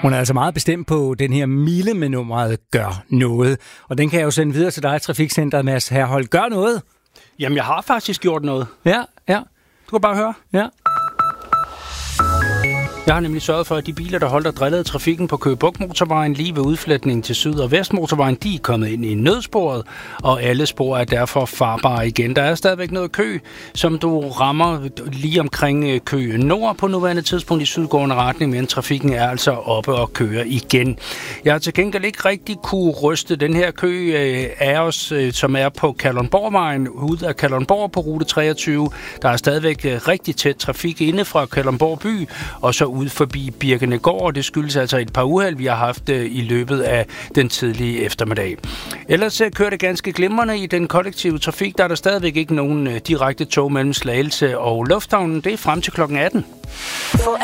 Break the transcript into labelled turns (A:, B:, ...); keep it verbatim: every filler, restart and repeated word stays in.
A: Hun er altså meget bestemt på den her mile med nummeret Gør Noget. Og den kan jeg jo sende videre til dig, Trafikcenteret, Mads Herholdt. Gør noget?
B: Jamen, jeg har faktisk gjort noget.
A: Ja, ja.
B: Du kan bare høre.
A: Ja.
B: Jeg har nemlig sørget for, at de biler, der holdt og drillede trafikken på Køge Bugt Motorvejen lige ved udfletningen til Syd- og Vestmotorvejen, de er kommet ind i nødsporet, og alle spor er derfor farbare igen. Der er stadigvæk noget kø, som du rammer lige omkring Køge Nord på nuværende tidspunkt i sydgående retning, men trafikken er altså oppe og kører igen. Jeg har til gengæld ikke rigtig kunne ryste den her kø af os, som er på Kalundborgvejen, ud af Kalundborg på rute treogtyve. Der er stadigvæk rigtig tæt trafik inde fra Kalundborg by, og så ud forbi Birkenegård, og det skyldes altså et par uheld, vi har haft i løbet af den tidlige eftermiddag. Ellers kører det ganske glimrende i den kollektive trafik. Der er der stadigvæk ikke nogen direkte tog mellem Slagelse og Lufthavnen. Det er frem til klokken atten.